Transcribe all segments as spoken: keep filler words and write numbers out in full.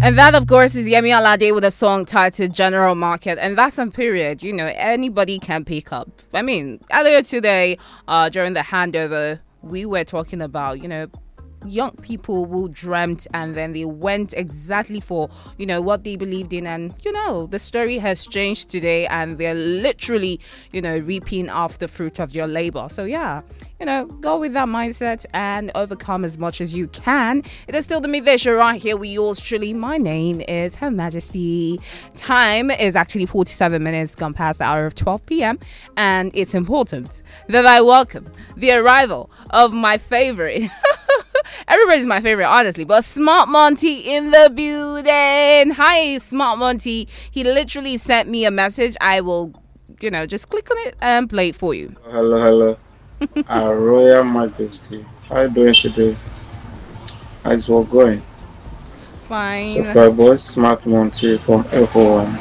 And that, of course, is Yemi Alade with a song titled General Market. And that's on period. You know, anybody can pick up. I mean, earlier today, uh, during the handover, we were talking about, you know, young people who dreamt and then they went exactly for, you know, what they believed in. And, you know, the story has changed today and they're literally, you know, reaping off the fruit of your labor. So, yeah, you know, go with that mindset and overcome as much as you can. It is still the Midday Show right here with yours truly. My name is Her Majesty. Time is actually forty-seven minutes gone past the hour of twelve p.m. And it's important that I welcome the arrival of my favorite. Everybody's my favorite, honestly, but Smart Monty in the building. Hi, Smart Monty. He literally sent me a message. I will, you know, just click on it and play it for you. Hello, hello. Our Royal Majesty. How you doing today? How's it going? Fine. So far, boy, Smart Monty from F O one.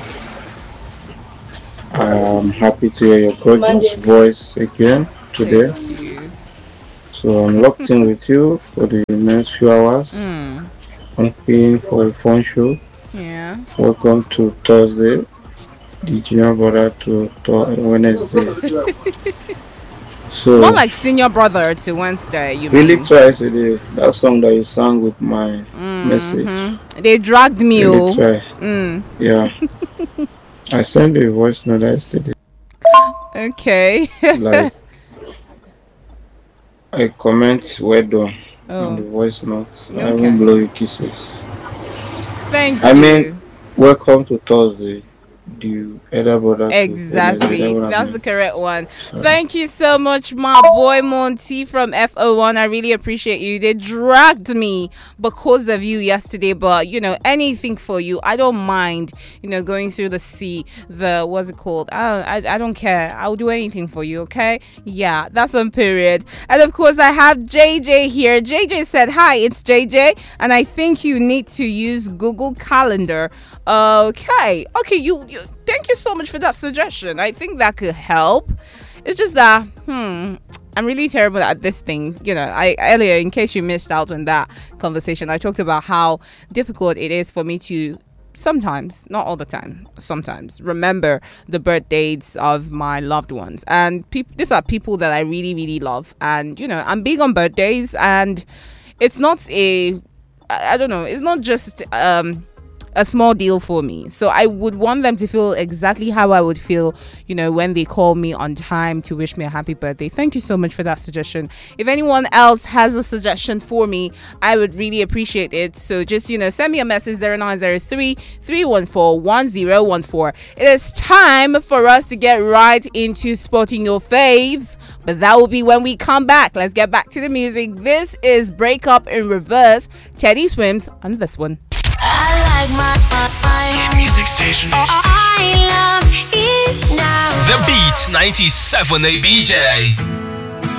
I'm happy to hear your gorgeous voice again today. Thank you. So I'm locked in with you for the next few hours. Mm. I'm paying for a fun show. Yeah. Welcome to Thursday, the junior brother to th- Wednesday. So More like senior brother to Wednesday, you really mean? try today. That song that you sang with my Mhm. message. They dragged me, Really oh. try. Mm. Yeah. I sent you a voice note yesterday. Okay. Like I comment well done on the Oh, voice notes. I okay. even blow you kisses. Thank I you. mean, welcome to Thursday. The elder brother to Exactly. Wednesday. That's the correct one. Thank you so much, my boy Monty from F O one. I really appreciate you. They dragged me because of you yesterday, but you know, anything for you. I don't mind, you know, going through the sea, the what's it called? I don't, I, I don't care. I'll do anything for you, okay? Yeah, that's on period. And of course, I have J J here. J J said, "Hi, it's J J, and I think you need to use Google Calendar." Okay, okay, you, you thank you so much for that suggestion. I think that could help. It's just that, hmm, I'm really terrible at this thing. You know, I earlier, in case you missed out on that conversation, I talked about how difficult it is for me to sometimes, not all the time, sometimes remember the birth dates of my loved ones. And pe- these are people that I really, really love. And, you know, I'm big on birthdays, and it's not a, I, I don't know, it's not just, um, a small deal for me. So I would want them to feel exactly how I would feel, you know, when they call me on time to wish me a happy birthday. Thank you so much for that suggestion. If anyone else has a suggestion for me, I would really appreciate it. So just, you know, send me a message zero nine zero three, three one four, one zero one four. It is time for us to get right into spotting your faves, but that will be when we come back. Let's get back to the music. This is Break Up in Reverse. Teddy Swims on this one. I like my, my Hit music station. I love it now. The Beat ninety-seven A B J.